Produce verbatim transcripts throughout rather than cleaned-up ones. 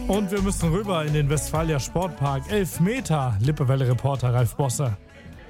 Und wir müssen rüber in den Westfalia Sportpark. Elfmeter, Lippewelle-Reporter Ralf Bosse.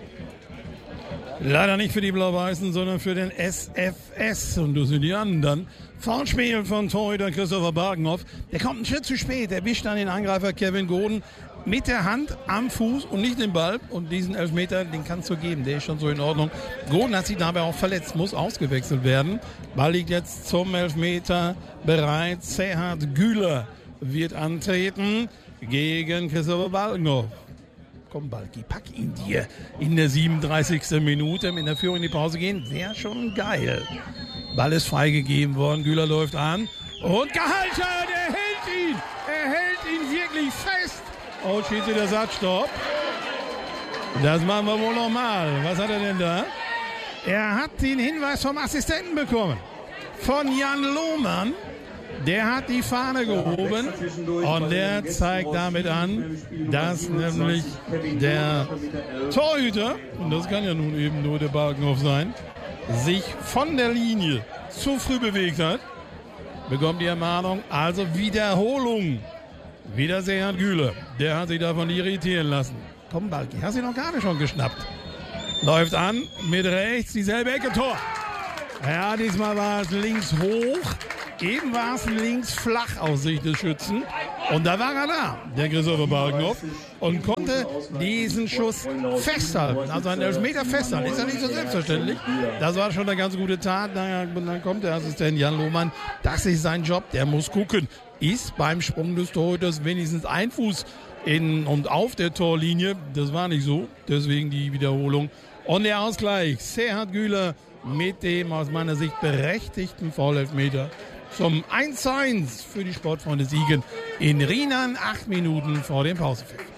Leider nicht für die Blau-Weißen, sondern für den S F S. Und du sind die anderen. Foulspiel von Torhüter Christopher Bargenhoff. Der kommt einen Schritt zu spät. Er wischt dann den Angreifer Kevin Goden mit der Hand am Fuß und nicht den Ball. Und diesen Elfmeter, den kannst du geben. Der ist schon so in Ordnung. Goden hat sich dabei auch verletzt, muss ausgewechselt werden. Ball liegt jetzt zum Elfmeter bereit. Serhat Güler wird antreten gegen Christopher Bargenhoff. Komm, Balki, pack ihn dir in der siebenunddreißigsten Minute mit der Führung in die Pause gehen. Wäre schon geil. Ball ist freigegeben worden. Güler läuft an. Und gehalten! Er hält ihn! Er hält ihn wirklich fest! Oh, Schiedsrichter sagt Stopp. Das machen wir wohl nochmal. Was hat er denn da? Er hat den Hinweis vom Assistenten bekommen. Von Jan Lohmann. Der hat die Fahne gehoben und der zeigt damit an, dass nämlich der Torhüter, und das kann ja nun eben nur der Bargenhoff sein, sich von der Linie zu früh bewegt hat. Bekommt die Ermahnung, also Wiederholung. Wieder Serhat Güler, der hat sich davon irritieren lassen. Komm, Balki, hast du noch gar nicht schon geschnappt. Läuft an, mit rechts, dieselbe Ecke, Tor. Ja, diesmal war es links hoch. Eben war es links flach aus Sicht des Schützen. Und da war er da, der Christopher Bargenhoff, und konnte diesen Schuss festhalten. Also einen Elfmeter festhalten. Ist ja nicht so selbstverständlich. Das war schon eine ganz gute Tat. Dann kommt der Assistent Jan Lohmann. Das ist sein Job. Der muss gucken. Ist beim Sprung des Torhüters wenigstens ein Fuß in und auf der Torlinie. Das war nicht so. Deswegen die Wiederholung. Und der Ausgleich. Serhat Güler mit dem aus meiner Sicht berechtigten Foul-Elfmeter zum eins zu eins für die Sportfreunde Siegen in Rienan, acht Minuten vor dem Pausepfiff.